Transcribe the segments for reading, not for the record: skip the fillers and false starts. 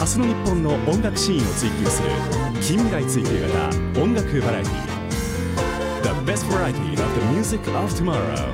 明日の日本の音楽シーンを追求する近未来追求型音楽バラエティ The best variety of the music of tomorrow。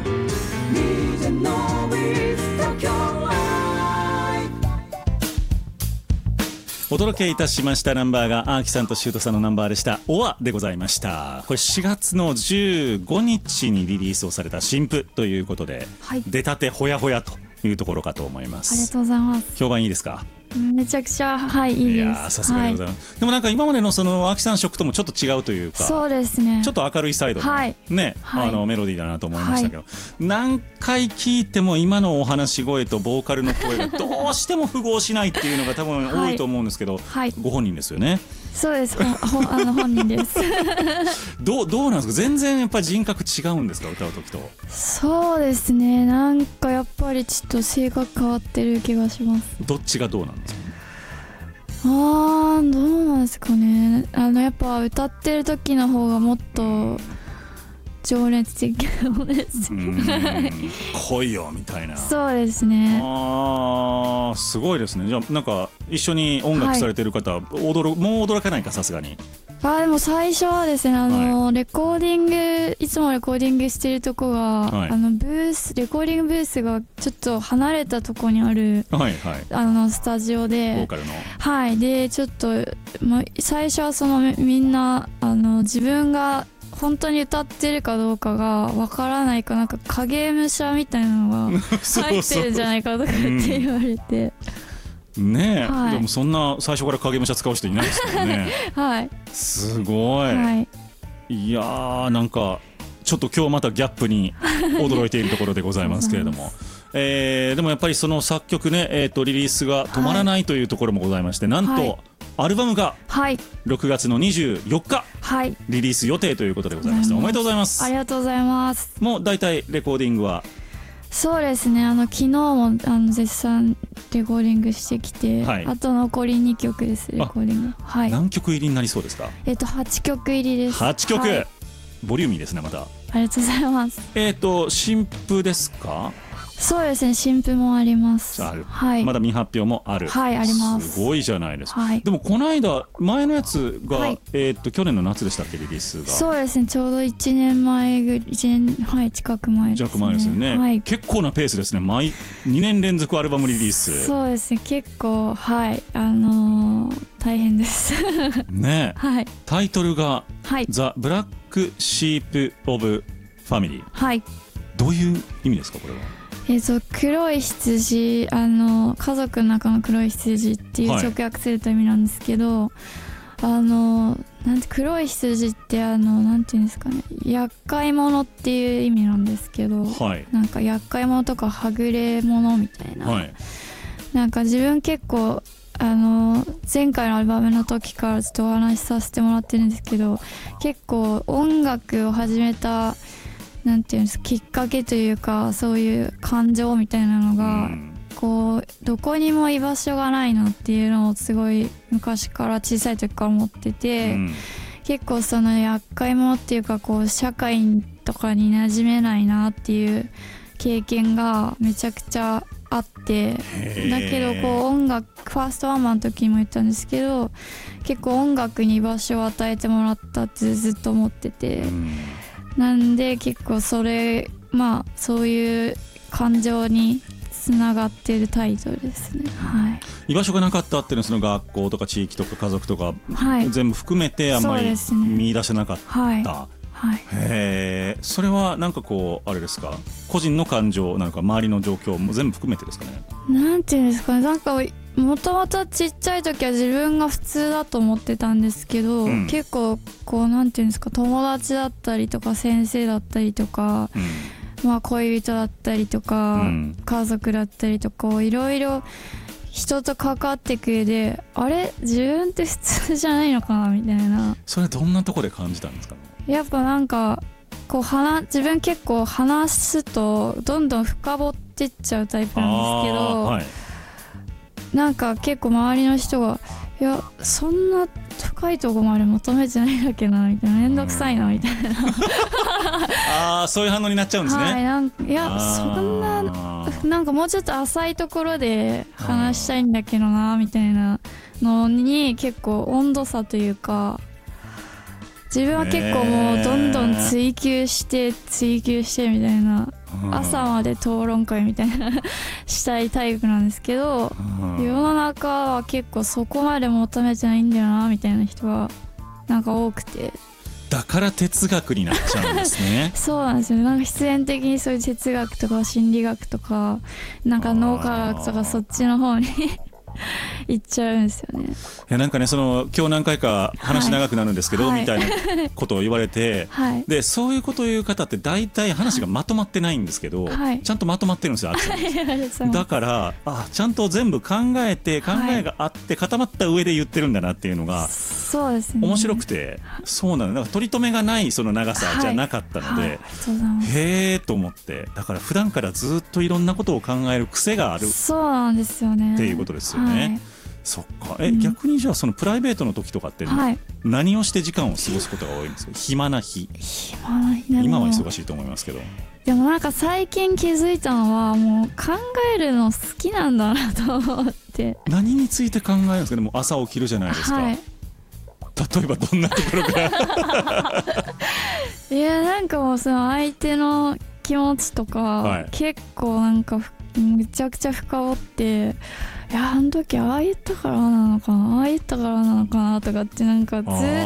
お届けいたしましたナンバーがアーキさんとシュートさんのナンバーでした。オアでございました。これ4月の15日にリリースをされた新譜ということで、はい、出たてほやほやというところかと思います。 ありがとうございます。 評判いいですか？ めちゃくちゃ、はい、いいです。いやさすがでございます、はい、でもなんか今までのそのアキさん色ともちょっと違うというか、 そうですね、 ちょっと明るいサイドの、はいね、はい、メロディーだなと思いましたけど、はい、何回聞いても今のお話し声とボーカルの声がどうしても符合しないっていうのが多分多いと思うんですけど、はい、ご本人ですよね？ そうです、本人ですどうなんですか？全然やっぱり人格違うんですか？歌う時と。 そうですね、なんかやっぱりちょっと性格変わってる気がします。 どっちがどうなんですか？ どうなんですかね。やっぱ歌ってる時の方がもっと情熱的なです来いよみたいな。 そうですね。 すごいですね。じゃあなんか一緒に音楽されてる方、はい、もう驚かないか、さすがに。 でも最初はですね、はい、レコーディング、いつもレコーディングしてるとこが、はい、レコーディングブースがちょっと離れたとこにある、はいはい、スタジオで、 ボーカルの、 はい、でちょっと、最初はそのみんな自分が本当に歌ってるかどうかがわからないか、なんか影武者みたいなのが入ってるんじゃないかとかって言われてねえ、はい、でもそんな最初から影武者使う人いないですよねはい、 すごい、はい、いやー、なんかちょっと今日またギャップに驚いているところでございますけれどもでもやっぱりその作曲ね、リリースが止まらないというところもございまして、なんと、はい、アルバムが6月の24日、はい、リリース予定ということでございまして、おめでとうございます。 ありがとうございます。 もうだいたいレコーディングは？ そうですね、昨日も絶賛レコーディングしてきて、はい、あと残り2曲です。レコーディング、はい、 何曲入りになりそうですか ？8曲入りです。 8曲、はい、ボリューミーですね。またありがとうございます。 新譜ですか？ そうですね、新譜もあります。 はい、まだ未発表もある。 はい、あります。 すごいじゃないですか、 はい、 でもこの間前のやつが、はい、去年の夏でしたっけ、リリースが？そうですね、ちょうど1年前ぐらい、1年、はい、近く前ですね。 近く前ですよね、はい、結構なペースですね。2年連続アルバムリリース。 そうですね、結構、はい、大変ですね、はい、タイトルが、 はい、 ザ・ブラック・シープ・オブ・ファミリー、 はい、どういう意味ですかこれは？ 黒い羊、家族の中の黒い羊っていう直訳すると意味なんですけど、なんて黒い羊ってなんていうんですかね、厄介者っていう意味なんですけど、はい、なんか厄介者とかはぐれ者みたいな、はい、なんか自分結構前回のアルバムの時からちょっとお話しさせてもらってるんですけど、結構音楽を始めたなんていうんですか、きっかけというか、そういう感情みたいなのが、こうどこにも居場所がないなっていうのをすごい昔から小さい時から思ってて、結構その厄介者っていうか、こう社会とかに馴染めないなっていう経験がめちゃくちゃあって、だけどこう音楽、ファーストワンマンの時にも言ったんですけど、結構音楽に居場所を与えてもらったってずっと思ってて、なんで結構それ、そういう感情につながってるタイトルですね、はい、居場所がなかったっていうのはその学校とか地域とか家族とか、はい、全部含めてあんまり見出せなかった、はいはい、それはなんかこうあれですか、個人の感情なんか周りの状況も全部含めてですかね？ なんていうんですかね、なんかもともとちっちゃい時は自分が普通だと思ってたんですけど、結構こうなんていうんですか、友達だったりとか先生だったりとか、恋人だったりとか、家族だったりとか、いろいろ人と関わっていく上で、あれ自分って普通じゃないのかなみたいな。 それはどんなところで感じたんですかね？ やっぱなんかこう自分結構話すとどんどん深掘ってっちゃうタイプなんですけど、はい、なんか結構周りの人が、いやそんな深いとこまで求めてないだけなみたいな、めんどくさいなみたいなそういう反応になっちゃうんですね。 はい、いやそんななんかもうちょっと浅いところで話したいんだけどなみたいなのに結構温度差というか、自分は結構もうどんどん追求してみたいな、朝まで討論会みたいなしたいタイプなんですけど、世の中は結構そこまで求めてないんだよなみたいな人がなんか多くて、 だから哲学になっちゃうんですねそうなんですよね。なんか必然的にそういう哲学とか心理学とかなんか脳科学とかそっちの方に行っちゃうんですよね。いやなんかね、その今日何回か話長くなるんですけど、みたいなことを言われて、でそういうことを言う方って大体話がまとまってないんですけど、ちゃんとまとまってるんですよ、だからちゃんと全部考えて、考えがあって固まった上で言ってるんだなっていうのがそうですね、 面白くて、そうなの、なんか取り留めがないその長さじゃなかったので、へーと思って、だから普段からずっといろんなことを考える癖がある、 そうなんですよねっていうことですよね。そっか。逆にじゃあそのプライベートの時とかって何をして時間を過ごすことが多いんですか？暇な日。今は忙しいと思いますけど。 でもなんか最近気づいたのは、もう考えるの好きなんだなと思って。 何について考えるんですか？でも朝起きるじゃないですか、例えばどんなところからいやなんかもうその相手の気持ちとか、結構なんかめちゃくちゃ深掘って、いやあの時ああ言ったからなのかな、ああ言ったからなのかなとかってなんかずっ